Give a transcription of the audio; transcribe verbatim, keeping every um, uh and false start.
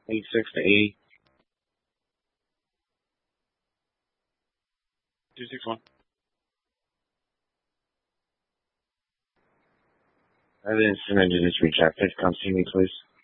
eight six to eight two six one. I have an instrument to just reach out. Please come see me, please.